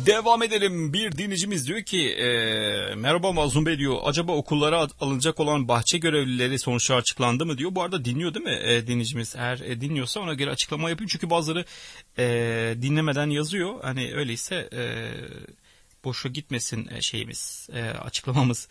Devam edelim. Bir dinleyicimiz diyor ki merhaba Mazlum Bey diyor. Acaba okullara alınacak olan bahçe görevlileri sonuçlar açıklandı mı diyor. Bu arada dinliyor değil mi dinleyicimiz? Eğer dinliyorsa ona göre açıklama yapayım. Çünkü bazıları dinlemeden yazıyor. Hani öyleyse boşa gitmesin şeyimiz, açıklamamız.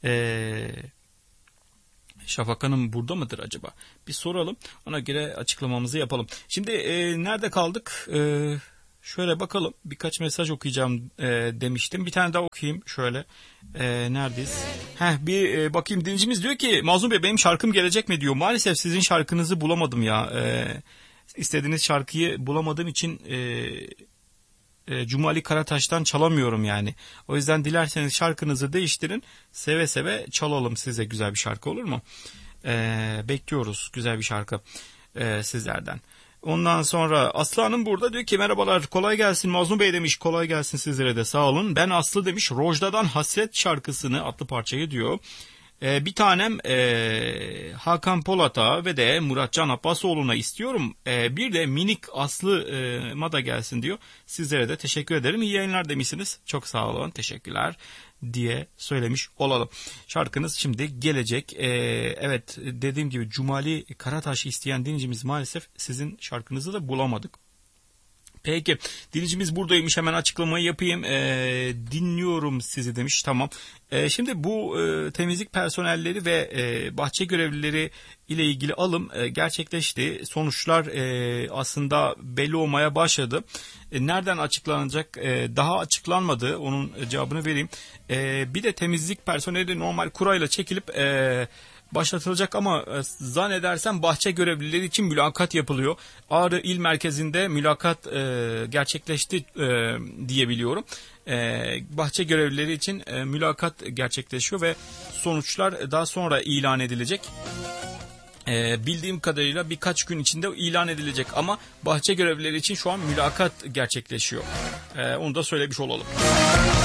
Şafak Hanım burada mıdır acaba? Bir soralım. Ona göre açıklamamızı yapalım. Şimdi nerede kaldık? Şöyle bakalım. Birkaç mesaj okuyacağım demiştim. Bir tane daha okuyayım. Şöyle. Neredeyiz? Bir bakayım. Dinleyicimiz diyor ki Mazlum Bey benim şarkım gelecek mi diyor. Maalesef sizin şarkınızı bulamadım ya. İstediğiniz şarkıyı bulamadığım için Cumali Karataş'tan çalamıyorum yani. O yüzden dilerseniz şarkınızı değiştirin. Seve seve çalalım size güzel bir şarkı, olur mu? Bekliyoruz güzel bir şarkı sizlerden. Ondan sonra Aslı Hanım burada diyor ki merhabalar, kolay gelsin Mazlum Bey demiş. Kolay gelsin sizlere de, sağ olun. Ben Aslı demiş. Rojda'dan Hasret şarkısını adlı parçayı diyor. Bir tanem Hakan Polat'a ve de Muratcan Abbasoğlu'na istiyorum. Bir de minik Aslı'ma da gelsin diyor. Sizlere de teşekkür ederim. İyi yayınlar demişsiniz. Çok sağ olun. Teşekkürler diye söylemiş olalım. Şarkınız şimdi gelecek. Evet, dediğim gibi Cumali Karataş'ı isteyen dinleyicimiz maalesef sizin şarkınızı da bulamadık. Peki, dinleyicimiz buradaymış, hemen açıklamayı yapayım. Dinliyorum sizi demiş, tamam. Şimdi bu temizlik personelleri ve bahçe görevlileri ile ilgili alım gerçekleşti. Sonuçlar aslında belli olmaya başladı. Nereden açıklanacak? Daha açıklanmadı, onun cevabını vereyim. Bir de temizlik personeli normal kurayla çekilip başlatılacak ama zannedersem bahçe görevlileri için mülakat yapılıyor. Ağrı İl Merkezi'nde mülakat gerçekleşti diye biliyorum. Bahçe görevlileri için mülakat gerçekleşiyor ve sonuçlar daha sonra ilan edilecek. Bildiğim kadarıyla birkaç gün içinde ilan edilecek ama bahçe görevlileri için şu an mülakat gerçekleşiyor. Onu da söylemiş olalım.